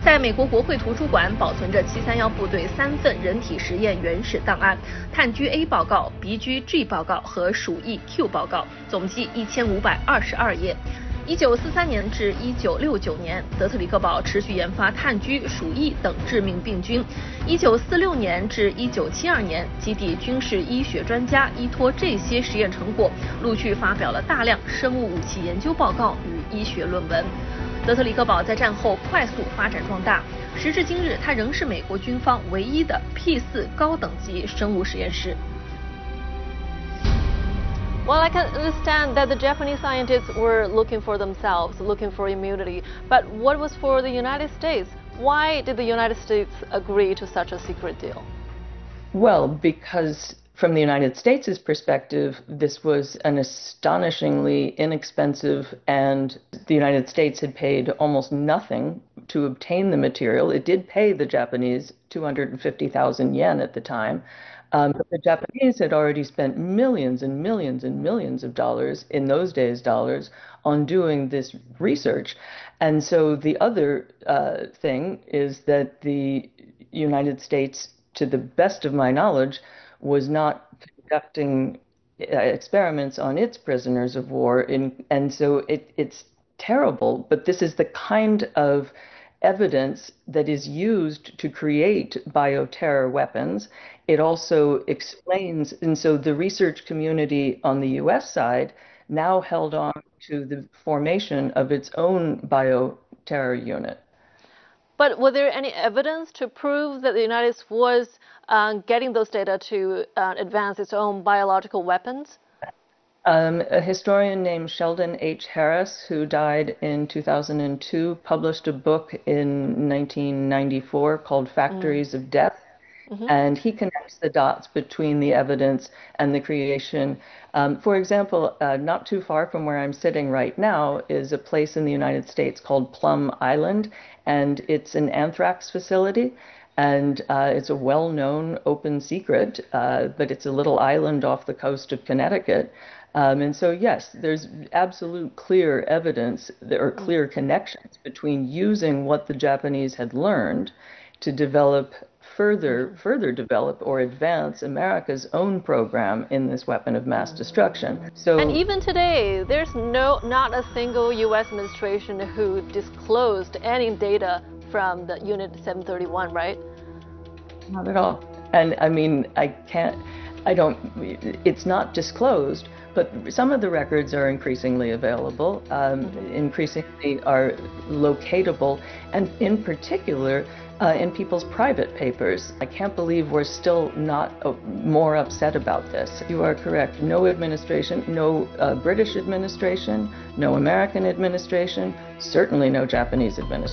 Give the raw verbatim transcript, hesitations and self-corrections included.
在美国国会图书馆保存着七三一部队三份人体实验原始档案：炭疽 A 报告、鼻疽 G 报告和鼠疫 Q 报告，总计一千五百二十二页。一九四三年至一九六九年，德特里克堡持续研发炭疽、鼠疫等致命病菌。一九四六年至一九七二年，基地军事医学专家依托这些实验成果，陆续发表了大量生物武器研究报告与医学论文。德特里克堡在战后快速发展壮大，时至今日，它仍是美国军方唯一的 P 四高等级生物实验室。 Well, I can understand that the Japanese scientists were looking for themselves, looking for immunity. But what was for the United States? Why did the United States agree to such a secret deal? Well, because from the United States' perspective, this was an astonishingly inexpensive, and the United States had paid almost nothing to obtain the material. It did pay the Japanese two hundred fifty thousand yen at the time. Um, but the Japanese had already spent millions and millions and millions of dollars, in those days dollars, on doing this research. And so the other uh, thing is that the United States, to the best of my knowledge, was not conducting uh, experiments on its prisoners of war. In, and so it, it's terrible, but this is the kind of evidence that is used to create bioterror weapons. It also explains, and so the research community on the U S side now held on to the formation of its own bioterror unit. But was there any evidence to prove that the United States was uh, getting those data to uh, advance its own biological weapons? Um, a historian named Sheldon H. Harris, who died in two thousand two, published a book in nineteen ninety-four called Factories mm. of Death. Mm-hmm. And he connects the dots between the evidence and the creation. Um, for example, uh, not too far from where I'm sitting right now is a place in the United States called Plum Island, and it's an anthrax facility. And uh, it's a well-known open secret, uh, but it's a little island off the coast of Connecticut. Um, and so, yes, there's absolute clear evidence or clear connections between using what the Japanese had learned to develop further, further develop or advance America's own program in this weapon of mass destruction. So, and even today, there's no, not a single U S administration who disclosed any data from the Unit seven thirty-one, right? Not at all. And I mean, I can't, I don't, it's not disclosed, but some of the records are increasingly available, um, mm-hmm. increasingly are locatable, and in particular, uh, in people's private papers. I can't believe we're still not uh, more upset about this. You are correct. No administration, no uh, British administration, no American administration, certainly no Japanese administration.